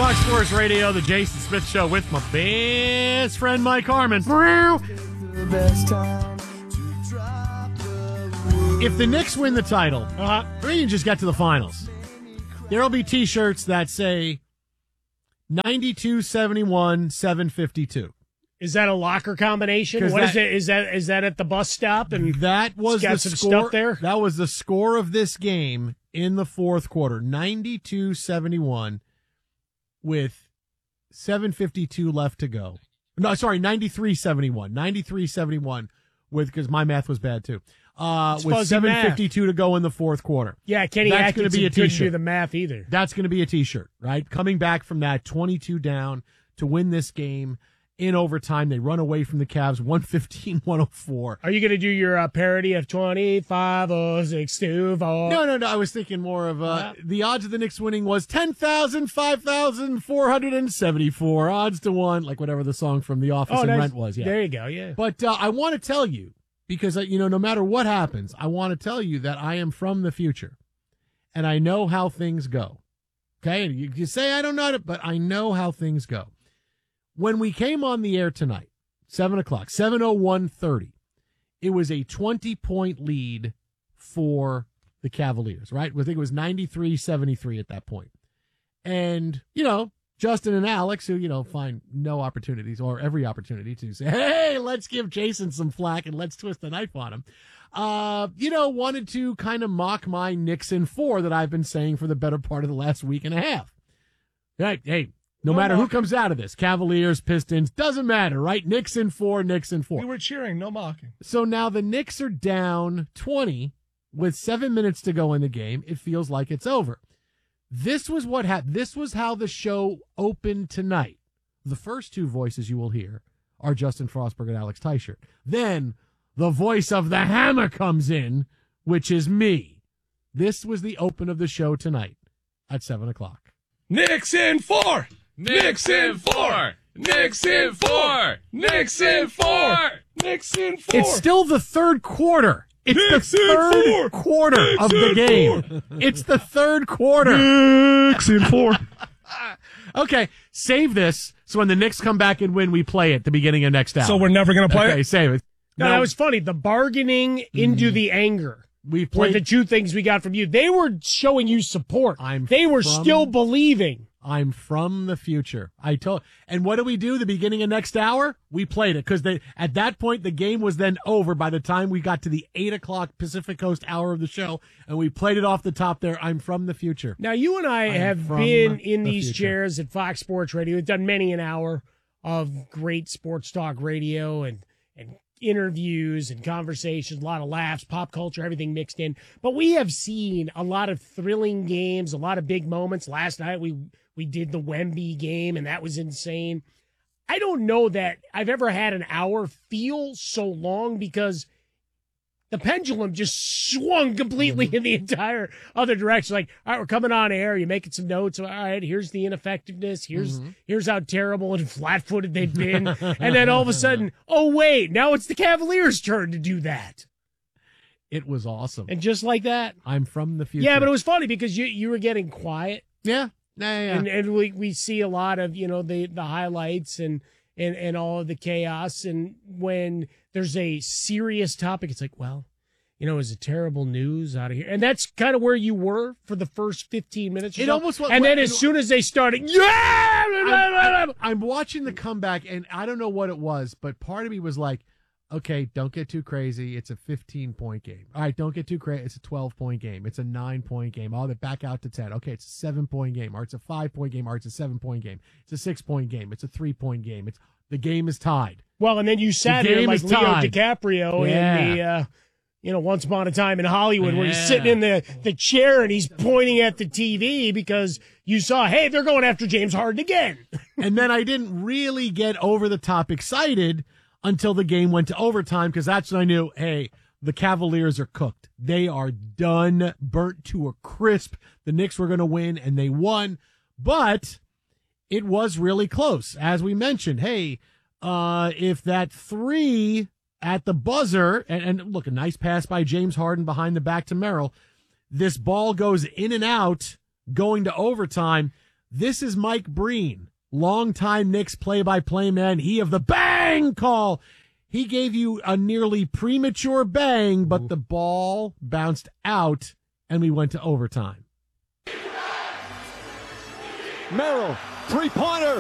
Fox Sports Radio, the Jason Smith Show with my best friend Mike Harmon. If the Knicks win the title, or you just get to the finals, there will be T-shirts that say 92-71-752. Is that a locker combination? What is it? Is that at the bus stop? And that was got the some score. Stuff there? That was the score of this game in the fourth quarter, 92-71, with 7:52 left to go. No, sorry, 93-71. 93-71 because my math was bad too. With 7:52 to go in the fourth quarter. Yeah, Kenny Atkinson couldn't do the math either. That's going to be a T-shirt, right? Coming back from that 22 down to win this game in overtime. They run away from the Cavs 115-104. Are you going to do your parody of 25-06-24? No. I was thinking more of the odds of the Knicks winning was 10,000, 5,474. Odds to one, like whatever the song from The Office and Rent was. Yeah. There you go, yeah. But I want to tell you, because, no matter what happens, I want to tell you that I am from the future, and I know how things go. Okay? You say I don't know it, but I know how things go. When we came on the air tonight, 7 o'clock, 7:01:30, it was a 20-point lead for the Cavaliers, right? I think it was 93-73 at that point. And, Justin and Alex, who, find no opportunities or every opportunity to say, hey, let's give Jason some flack and let's twist the knife on him, wanted to kind of mock my Knicks in 4 that I've been saying for the better part of the last week and a half. Right? Hey. No matter who comes out of this, Cavaliers, Pistons, doesn't matter, right? Knicks in 4, Knicks in 4. We were cheering, no mocking. So now the Knicks are down 20 with 7 minutes to go in the game. It feels like it's over. This was what happened. This was how the show opened tonight. The first two voices you will hear are Justin Frostberg and Alex Teichert. Then the voice of the Hammer comes in, which is me. This was the open of the show tonight at 7 o'clock. Knicks in 4! Knicks in 4! Knicks in 4! Knicks in 4! Knicks in 4! It's still the third quarter. It's Knicks the third quarter Knicks of the game. It's the third quarter. Knicks in 4. Okay, save this so when the Knicks come back and win, we play it at the beginning of next hour. So we're never going to play it? Okay, save it. No, that was funny. The bargaining into the anger. We played were the two things we got from you. They were showing you support. They were still believing. I'm from the future. And what do we do? The beginning of next hour, we played it because at that point the game was then over by the time we got to the 8 o'clock Pacific Coast hour of the show, and we played it off the top there. I'm from the future. Now you and I have been in these chairs at Fox Sports Radio. We've done many an hour of great sports talk radio and interviews and conversations, a lot of laughs, pop culture, everything mixed in. But we have seen a lot of thrilling games, a lot of big moments. Last night we did the Wemby game, and that was insane. I don't know that I've ever had an hour feel so long because the pendulum just swung completely in the entire other direction. Like, all right, we're coming on air. You're making some notes. All right, here's the ineffectiveness. Here's how terrible and flat-footed they've been. And then all of a sudden, oh, wait, now it's the Cavaliers' turn to do that. It was awesome. And just like that. I'm from the future. Yeah, but it was funny because you were getting quiet. Yeah. And we see a lot of, the highlights and all of the chaos. And when there's a serious topic, it's like, well, is it terrible news out of here? And that's kind of where you were for the first 15 minutes. It almost was. And then as soon as they started, I'm watching the comeback, and I don't know what it was, but part of me was like, okay, don't get too crazy. It's a 15-point game. All right, don't get too crazy. It's a 12-point game. It's a 9-point game. Oh, they back out to 10. Okay, it's a 7-point game, or it's a 5-point game, or it's a 7-point game. It's a 6-point game. It's a 3-point game. The game is tied. Well, and then you sat here like Leo DiCaprio in the, Once Upon a Time in Hollywood, where he's sitting in the chair and he's pointing at the TV because you saw, hey, they're going after James Harden again. And then I didn't really get over the top excited until the game went to overtime, because that's when I knew, hey, the Cavaliers are cooked. They are done, burnt to a crisp. The Knicks were going to win, and they won. But it was really close. As we mentioned, hey, if that 3 at the buzzer, and look, a nice pass by James Harden behind the back to Merrill, this ball goes in and out, going to overtime. This is Mike Breen, longtime Knicks play-by-play man. He of the bang call. He gave you a nearly premature bang, but the ball bounced out, and we went to overtime. Merrill, three-pointer.